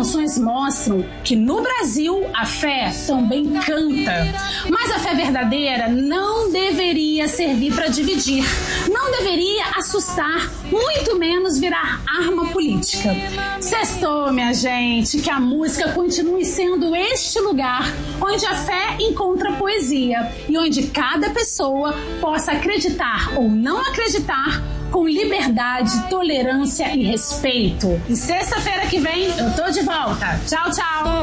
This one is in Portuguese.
canções mostram que no Brasil a fé também canta. Mas a fé verdadeira não deveria servir para dividir, não deveria assustar, muito menos virar arma política. Sextou, minha gente, que a música continue sendo este lugar onde a fé encontra poesia e onde cada pessoa possa acreditar ou não acreditar com liberdade, tolerância e respeito. E sexta-feira que vem eu tô de volta. Tchau, tchau!